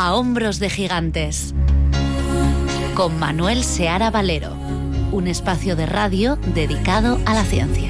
A hombros de gigantes, con Manuel Seara Valero, un espacio de radio dedicado a la ciencia.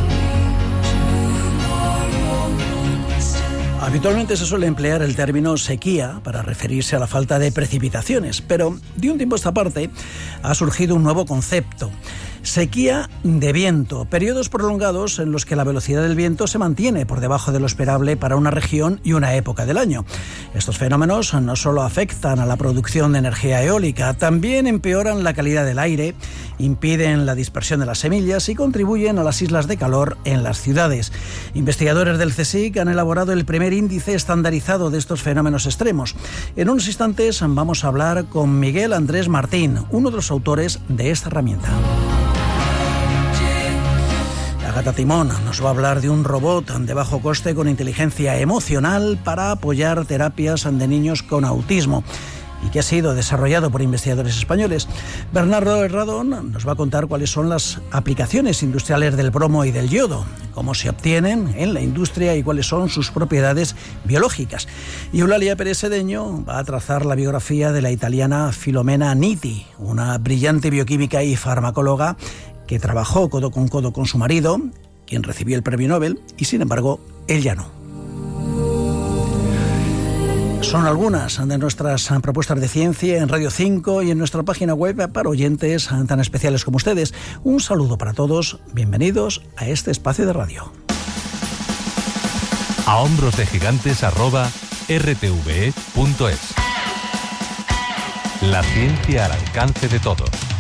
Habitualmente se suele emplear el término sequía para referirse a la falta de precipitaciones, pero de un tiempo a esta parte ha surgido un nuevo concepto: sequía de viento, periodos prolongados en los que la velocidad del viento se mantiene por debajo de lo esperable para una región y una época del año. Estos fenómenos no solo afectan a la producción de energía eólica, también empeoran la calidad del aire, impiden la dispersión de las semillas y contribuyen a las islas de calor en las ciudades. Investigadores del CSIC han elaborado el primer índice estandarizado de estos fenómenos extremos. En unos instantes vamos a hablar con Miguel Andrés Martín, uno de los autores de esta herramienta. Agata Timón nos va a hablar de un robot de bajo coste con inteligencia emocional para apoyar terapias de niños con autismo y que ha sido desarrollado por investigadores españoles. Bernardo Herradón nos va a contar cuáles son las aplicaciones industriales del bromo y del yodo, cómo se obtienen en la industria y cuáles son sus propiedades biológicas. Y Eulalia Pérez Sedeño va a trazar la biografía de la italiana Filomena Nitti, una brillante bioquímica y farmacóloga que trabajó codo con su marido, quien recibió el premio Nobel, y sin embargo, él ya no. Son algunas de nuestras propuestas de ciencia en Radio 5 y en nuestra página web para oyentes tan especiales como ustedes. Un saludo para todos, bienvenidos a este espacio de radio. A hombros de gigantes @rtve.es. La ciencia al alcance de todos.